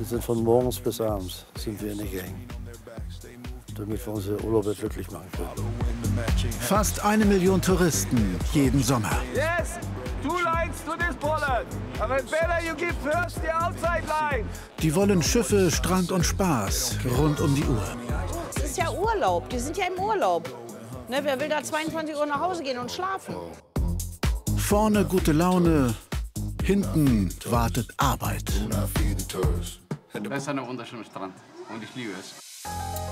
sind von morgens bis abends sind wir in der Gang, damit wir unsere Urlaube glücklich machen können. Fast 1 Million Touristen jeden Sommer. Yes, 2 lines to this bullet. But better you give first the outside line. Die wollen Schiffe, Strand und Spaß rund um die Uhr. Es ist ja Urlaub, die sind ja im Urlaub. Ne, wer will da 22 Uhr nach Hause gehen und schlafen? Vorne gute Laune, hinten wartet Arbeit. Das ist ein wunderschöner Strand und ich liebe es.